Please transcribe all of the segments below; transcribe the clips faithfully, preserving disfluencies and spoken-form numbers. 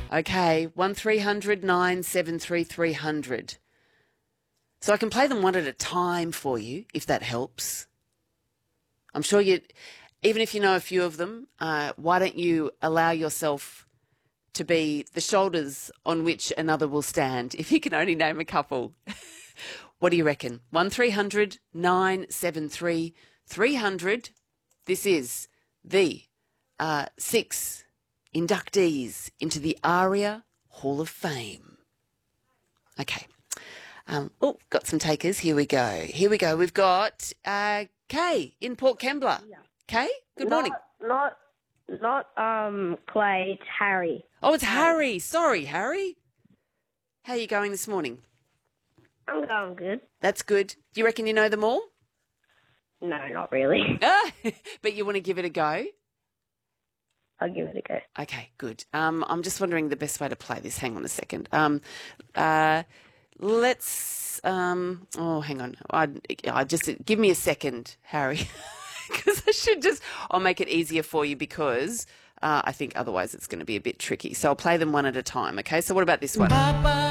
Okay, one three hundred nine seven three three hundred. So I can play them one at a time for you, if that helps. I'm sure you, even if you know a few of them, uh, why don't you allow yourself to be the shoulders on which another will stand, if you can only name a couple. What do you reckon? one three hundred nine seven three three hundred. This is the uh, six inductees into the ARIA Hall of Fame. Okay. Um, oh, got some takers. Here we go. Here we go. We've got uh, Kay in Port Kembla. Yeah. Kay, good not, morning. Not, not um Clay. It's Harry. Oh, it's Harry. Sorry, Harry. How are you going this morning? I'm going good. That's good. Do you reckon you know them all? No, not really. Ah, but you want to give it a go? I'll give it a go. Okay, good. Um, I'm just wondering the best way to play this. Hang on a second. Um, uh, let's. Um, oh, hang on. I, I just give me a second, Harry, because I should just. I'll make it easier for you because uh, I think otherwise it's going to be a bit tricky. So I'll play them one at a time. Okay. So what about this one?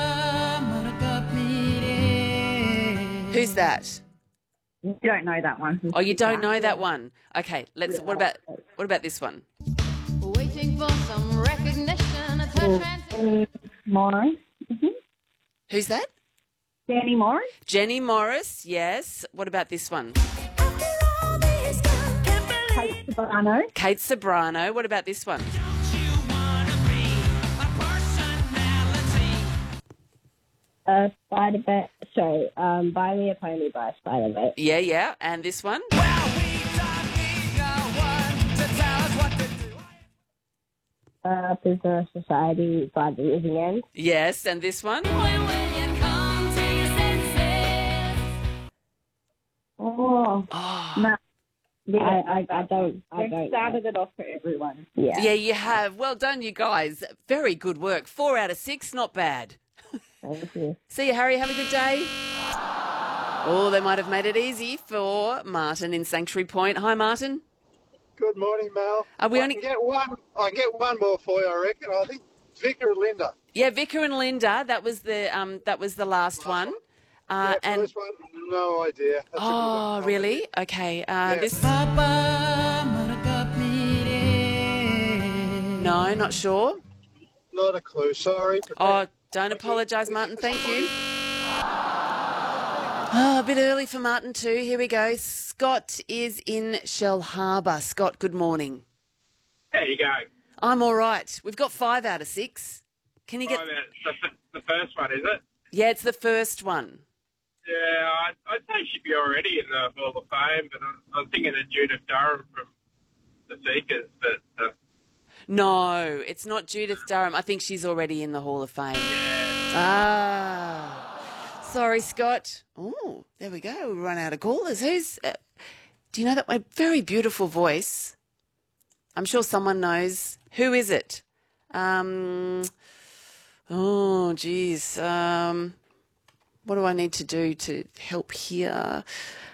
Who's that? You don't know that one. Oh, you don't know that one. Okay. Let's. What about what about this one? Waiting for some recognition, attachment. Morris. Mm-hmm. Who's that? Danny Morris. Jenny Morris. Yes. What about this one? Kate Sobrano. Kate Sobrano. What about this one? Uh, Spider Bet. Sorry, um, Buy Me a Pony by Spider Bet. Yeah, yeah. And this one? Uh, Prisoner Society by The Living End. Yes. And this one? Oh, Oh. no. Yeah, I, I, I don't. I We've don't. started know. it off for everyone. Yeah. Yeah, you have. Well done, you guys. Very good work. Four out of six. Not bad. Thank you. See you, Harry. Have a good day. Oh, they might have made it easy for Martin in Sanctuary Point. Hi, Martin. Good morning, Mel. Are we I only- can get one. I can get one more for you, I reckon. I think Vicar and Linda. Yeah, Vicar and Linda. That was the um. That was the last one. Uh, yeah, and first one, no idea. That's a good oh, one. really? Okay. Uh, Yeah. This. No, not sure. Not a clue. Sorry. Oh, don't apologise, Martin. Thank you. Oh, a bit early for Martin too. Here we go. Scott is in Shell Harbour. Scott, good morning. How you going? I'm all right. We've got five out of six. Can you get? Oh, that's the, the first one, is it? Yeah, it's the first one. Yeah, I'd, I'd say she'd be already in the Hall of Fame, but I'm, I'm thinking of Judith Durham from The Seekers. But uh, No, it's not Judith Durham. I think she's already in the Hall of Fame. Ah, sorry, Scott. Oh, there we go. We run out of callers. Who's? Uh, do you know that my very beautiful voice? I'm sure someone knows. Who is it? Um. Oh, geez. Um. What do I need to do to help here?